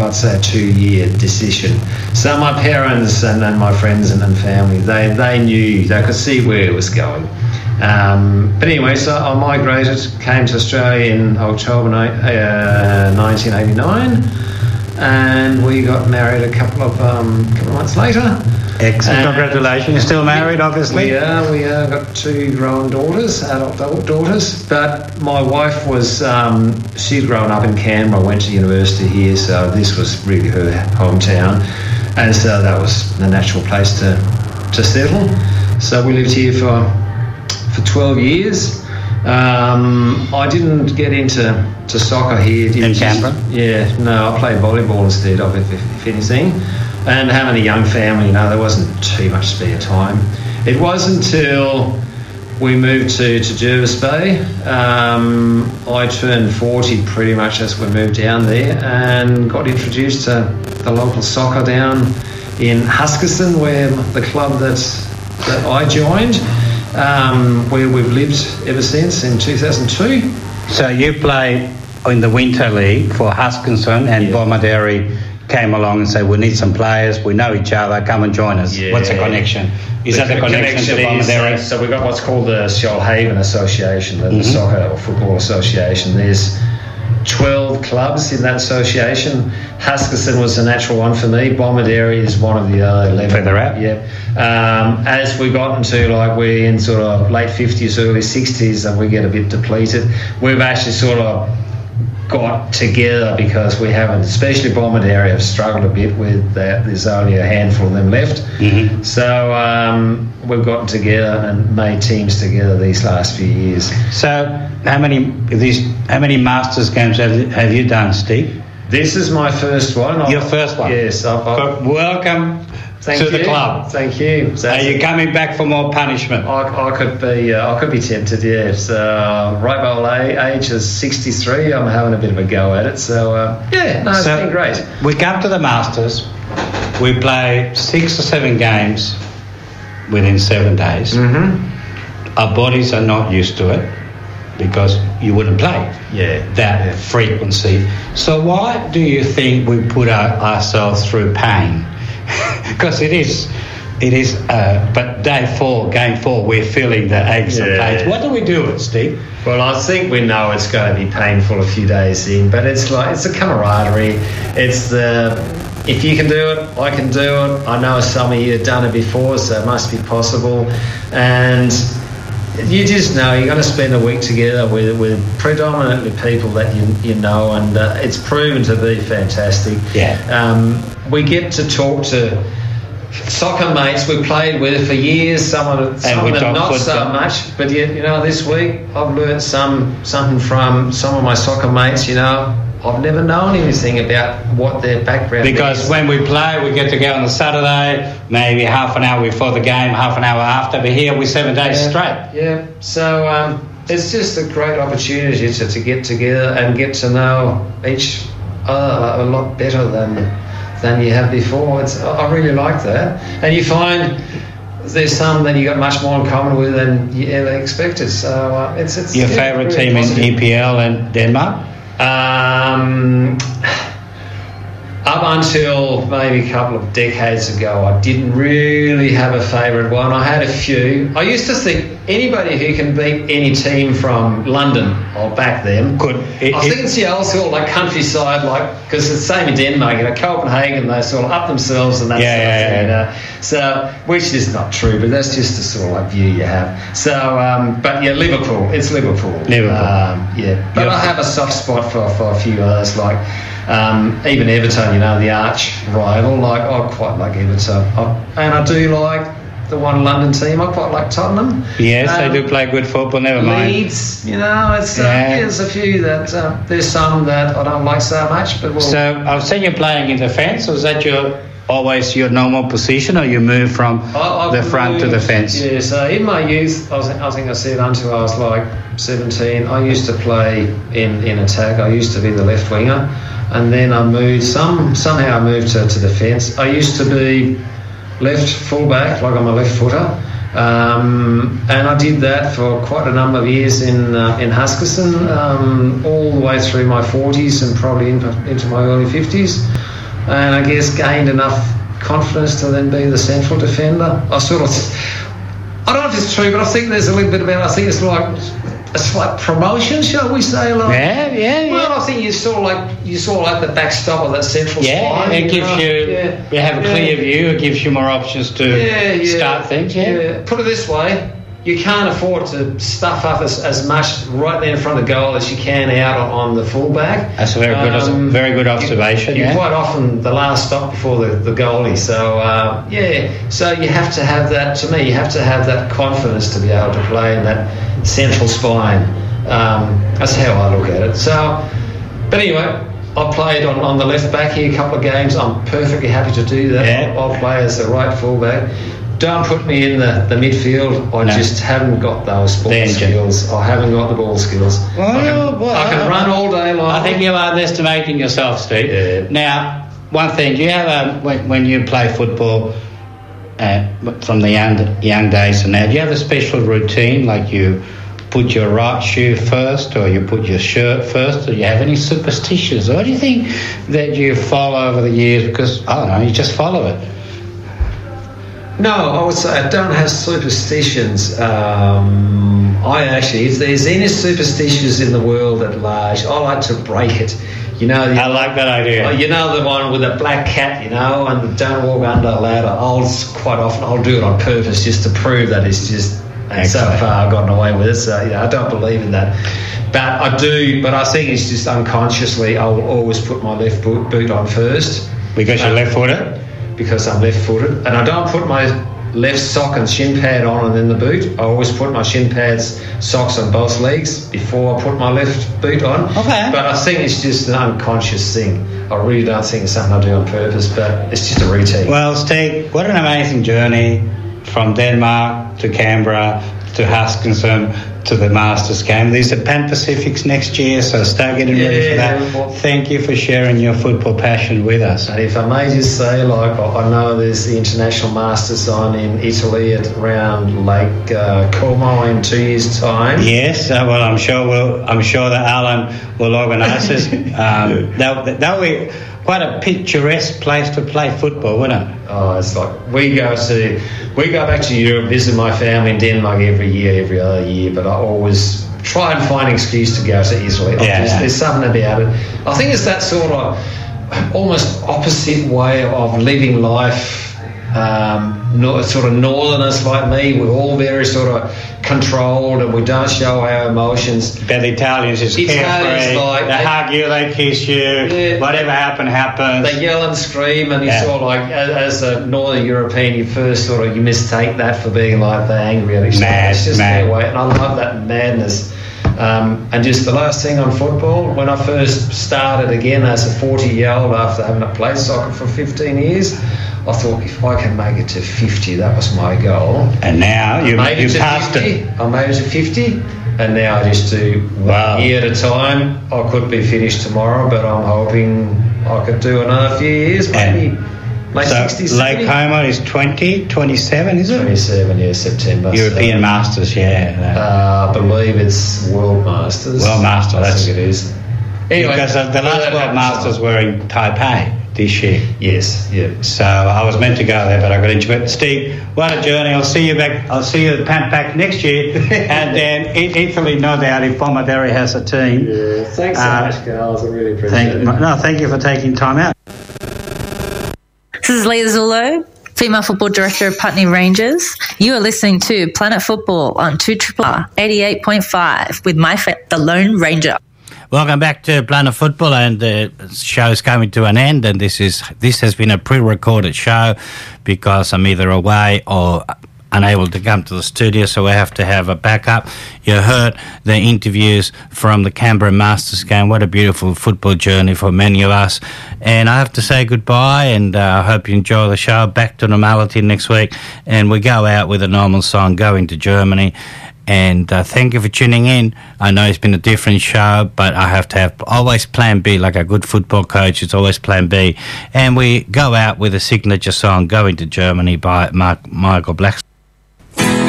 I'd say a 2-year decision. So my parents and my friends and family, they knew, they could see where it was going. But anyway, so I migrated, came to Australia in October 1989, and we got married a couple of months later. Excellent. Congratulations. You're still married, obviously? We are got 2 grown daughters, adult daughters. But my wife was, she'd grown up in Canberra, went to university here, so this was really her hometown. And so that was the natural place to settle. So we lived here for 12 years. I didn't get into soccer here. In Canberra? Yeah, no, I played volleyball instead of if anything. And having a young family, there wasn't too much spare time. It wasn't until we moved to Jervis Bay. I turned 40 pretty much as we moved down there and got introduced to the local soccer down in Huskisson, where the club that I joined, where we've lived ever since in 2002. So you play in the Winter League for Huskisson, and Bomaderry came along and said, we need some players, we know each other, come and join us. Yeah. What's the connection? Is that the connection to Bomaderry? So we've got what's called the Shoalhaven Association, the Soccer or Football Association. There's 12 clubs in that association. Huskisson was a natural one for me. Bomaderry is one of the other 11. Further out? Yeah. As we got into, we're in sort of late 50s, early 60s, and we get a bit depleted, we've actually sort of got together because we haven't, especially Bomaderry, have struggled a bit with that. There's only a handful of them left. Mm-hmm. So we've gotten together and made teams together these last few years. So how many Masters games have you done, Steve? This is my first one. Your first one? Yes. Welcome to the club. Thank you. So are you coming back for more punishment? I could be tempted, yes. Right by old age is 63. I'm having a bit of a go at it. So, it's been great. We come to the Masters. We play 6 or 7 games within 7 days. Mm-hmm. Our bodies are not used to it because you wouldn't play that frequency. So why do you think we put ourselves through pain? Because it is. But game 4, we're feeling the aches and pains. What do we do, Steve? Well, I think we know it's going to be painful a few days in, but it's a camaraderie. It's if you can do it, I can do it. I know some of you have done it before, so it must be possible. And you just know you're going to spend a week together with predominantly people that you know, and it's proven to be fantastic. Yeah. We get to talk to soccer mates we played with for years. Some of them not so much, but this week I've learned something from some of my soccer mates. I've never known anything about what their background is. Because when we play, we get to go on the Saturday, maybe half an hour before the game, half an hour after. But here we're 7 days straight. Yeah. So it's just a great opportunity to get together and get to know each other a lot better than you have before. I really like that. And you find there's some that you got much more in common with than you ever expected. So it's your favourite really team positive. in EPL and Denmark? Up until maybe a couple of decades ago, I didn't really have a favourite one. I had a few. I used to think anybody who can beat any team from London, I'll back them. Good. I think it's the old sort of countryside, because it's the same in Denmark. Copenhagen, they sort of up themselves and that sort of thing. So, which is not true, but that's just the sort of view you have. So, but Liverpool. It's Liverpool. But I have a soft spot for a few others, even Everton, the arch rival. I quite like Everton, and I do like the one London team. I quite like Tottenham. Yes, they do play good football. Never mind. Leeds, there's a few that there's some that I don't like so much. But so I've seen you playing in defence. Was that always your normal position, or you moved from the front to the fence? Yeah. So in my youth, I think I said until I was 17, I used to play in attack. I used to be the left winger. And then I moved, somehow I moved to defence. I used to be left fullback, I'm a left footer. And I did that for quite a number of years in Huskisson, all the way through my 40s and probably into my early 50s. and I guess gained enough confidence to then be the central defender. I don't know if it's true, but I think there's a little bit about. I think it's like promotion, shall we say? Like, yeah. Well, I think you saw like the backstop of that central spine. It gives you have a clear view. It gives you more options to start things. Yeah. Put it this way. You can't afford to stuff up as much right there in front of the goal as you can out on the fullback. That's a very good observation. You're quite often the last stop before the goalie. So, so you have to have that, to me, you have to have that confidence to be able to play in that central spine. That's how I look at it. So, but anyway, I played on the left back here a couple of games. I'm perfectly happy to do that. Yeah. I'll play as the right fullback. Don't put me in the midfield. I just haven't got those ball skills. I haven't got the ball skills. I can run all day long. I think you're underestimating yourself, Steve. Yeah. Now, one thing, do you have when you play football from the young days and now, do you have a special routine, like you put your right shoe first or you put your shirt first, or do you have any superstitions? Or do you think that you follow over the years because, I don't know, you just follow it? No, I would say I don't have superstitions. I actually, if there's any superstitions in the world at large, I like to break it. You know, I like that idea. You know, the one with the black cat, you know, and don't walk under a ladder. I'll do it on purpose just to prove that it's just. And so far I've gotten away with it. So I don't believe in that. But I do. But I think it's just unconsciously. I will always put my left boot on first. Because you're left-footed. Because I'm left-footed, and I don't put my left sock and shin pad on and then the boot. I always put my shin pads, socks on both legs before I put my left boot on. Okay. But I think it's just an unconscious thing. I really don't think it's something I do on purpose, but it's just a routine. Well, Steve, what an amazing journey from Denmark to Canberra to Huskinson to the Masters game. These are Pan Pacifics next year, so start getting ready for that. Well, thank you for sharing your football passion with us. And if I may just say, like, I know there's the International Masters on in Italy at around Lake Como in 2 years' time. Yes, well, I'm sure that Alan will organise this. That'll be quite a picturesque place to play football, wouldn't it? Oh, it's like we go back to Europe, visit my family in Denmark every other year, but I always try and find an excuse to go to Italy. There's something about it. I think it's that sort of almost opposite way of living life. Sort of northerners like me, we're all very sort of controlled and we don't show our emotions. But the Italians is carefree. Like, they hug you, they kiss you. Whatever happens. They yell and scream, and you sort of like, as a Northern European, you mistake that for being like they're angry at each other. It's just their way, and I love that madness. And just the last thing on football, when I first started again as a 40-year-old after having played soccer for 15 years, I thought if I can make it to 50, that was my goal. And now you passed it. I made it to 50, and now I just do 1 year at a time. I could be finished tomorrow, but I'm hoping I could do another few years, maybe. So 60, Lake Como is 27, is it? 27, September. European Masters, I believe it's World Masters. World Masters. I think it is. Anyway, because the last World Masters were in Taipei this year. Yes, yeah. So I was meant to go there, but I got injured. But Steve, what a journey. I'll see you at Pan next year. And then Italy, no doubt, if Pomodori has a team. Yeah, thanks so much, Carl. I really appreciate it. Thank you for taking time out. This is Leah Zullo, Female Football Director of Putney Rangers. You are listening to Planet Football on 2RR 88.5 with the Lone Ranger. Welcome back to Planet Football, and the show is coming to an end, and this has been a pre-recorded show because I'm either away or unable to come to the studio, so I have to have a backup. You heard the interviews from the Canberra Masters game. What a beautiful football journey for many of us. And I have to say goodbye, and I hope you enjoy the show. Back to normality next week, and we go out with a normal song, Going to Germany. And thank you for tuning in. I know it's been a different show, but I have to have always plan B, like a good football coach. It's always plan B. And we go out with a signature song, Going to Germany by Michael Blackstone.